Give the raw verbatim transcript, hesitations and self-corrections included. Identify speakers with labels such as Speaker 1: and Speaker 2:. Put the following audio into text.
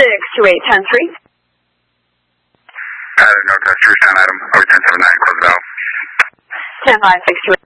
Speaker 1: six two eight one zero three.
Speaker 2: Uh, Northwest Georgetown, Adam, over ten seven nine, close it out.
Speaker 1: ten five six two eight.